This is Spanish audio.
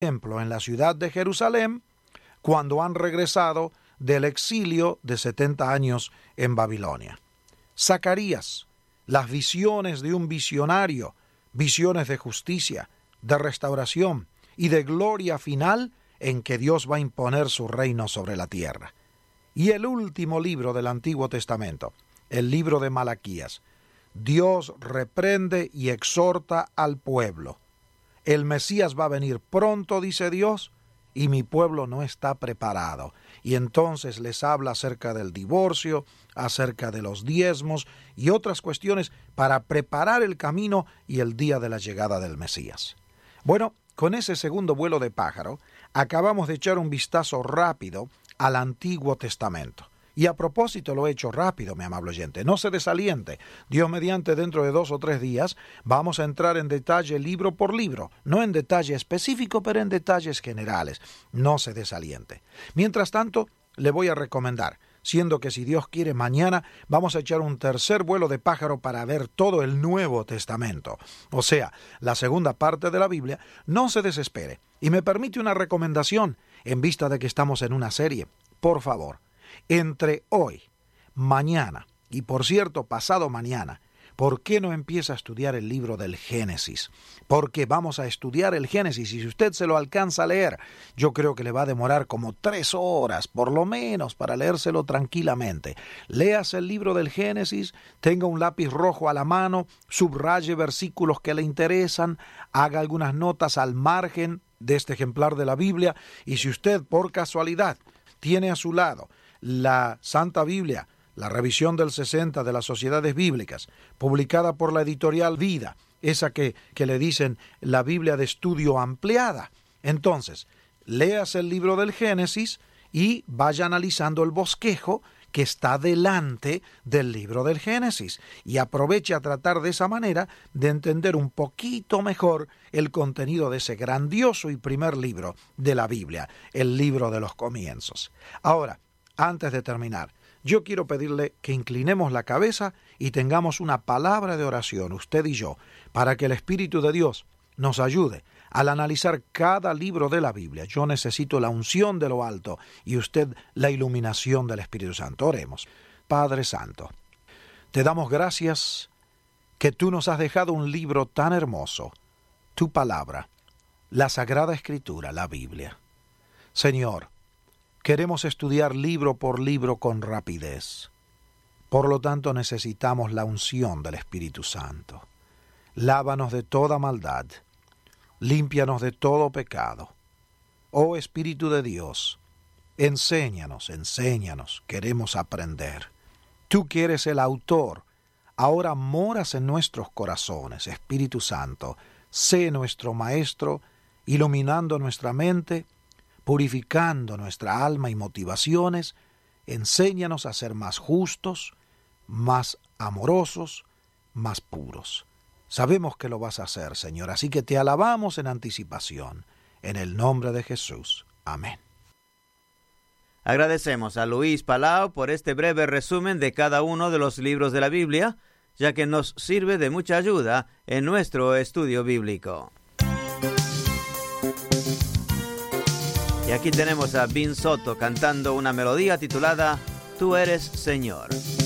templo en la ciudad de Jerusalén cuando han regresado del exilio de 70 años en Babilonia. Zacarías, las visiones de un visionario, visiones de justicia, de restauración y de gloria final en que Dios va a imponer su reino sobre la tierra. Y el último libro del Antiguo Testamento, el libro de Malaquías. Dios reprende y exhorta al pueblo. El Mesías va a venir pronto, dice Dios, y mi pueblo no está preparado. Y entonces les habla acerca del divorcio, acerca de los diezmos y otras cuestiones para preparar el camino y el día de la llegada del Mesías. Bueno, con ese segundo vuelo de pájaro, acabamos de echar un vistazo rápido al Antiguo Testamento. Y a propósito lo he hecho rápido, mi amable oyente. No se desaliente. Dios mediante, dentro de 2 o 3 días, vamos a entrar en detalle libro por libro. No en detalle específico, pero en detalles generales. No se desaliente. Mientras tanto, le voy a recomendar, siendo que si Dios quiere mañana vamos a echar un tercer vuelo de pájaro para ver todo el Nuevo Testamento. O sea, la segunda parte de la Biblia. No se desespere. Y me permite una recomendación, en vista de que estamos en una serie. Por favor, entre hoy, mañana y por cierto pasado mañana, ¿por qué no empieza a estudiar el libro del Génesis? Porque vamos a estudiar el Génesis y si usted se lo alcanza a leer, yo creo que le va a demorar como 3 horas, por lo menos, para leérselo tranquilamente. Léase el libro del Génesis, tenga un lápiz rojo a la mano, subraye versículos que le interesan, haga algunas notas al margen de este ejemplar de la Biblia y si usted por casualidad tiene a su lado la Santa Biblia, la revisión del 60 de las Sociedades Bíblicas, publicada por la editorial Vida, esa que le dicen la Biblia de estudio ampliada. Entonces, léase el libro del Génesis y vaya analizando el bosquejo que está delante del libro del Génesis y aproveche a tratar de esa manera de entender un poquito mejor el contenido de ese grandioso y primer libro de la Biblia, el libro de los comienzos. Ahora, antes de terminar, yo quiero pedirle que inclinemos la cabeza y tengamos una palabra de oración, usted y yo, para que el Espíritu de Dios nos ayude al analizar cada libro de la Biblia. Yo necesito la unción de lo alto y usted la iluminación del Espíritu Santo. Oremos. Padre Santo, te damos gracias que tú nos has dejado un libro tan hermoso, tu palabra, la Sagrada Escritura, la Biblia. Señor, queremos estudiar libro por libro con rapidez. Por lo tanto, necesitamos la unción del Espíritu Santo. Lávanos de toda maldad. Límpianos de todo pecado. Oh Espíritu de Dios, enséñanos, queremos aprender. Tú que eres el autor, ahora moras en nuestros corazones, Espíritu Santo. Sé nuestro Maestro, iluminando nuestra mente, purificando nuestra alma y motivaciones. Enséñanos a ser más justos, más amorosos, más puros. Sabemos que lo vas a hacer, Señor, así que te alabamos en anticipación. En el nombre de Jesús. Amén. Agradecemos a Luis Palau por este breve resumen de cada uno de los libros de la Biblia, ya que nos sirve de mucha ayuda en nuestro estudio bíblico. Y aquí tenemos a Vin Soto cantando una melodía titulada Tú eres Señor.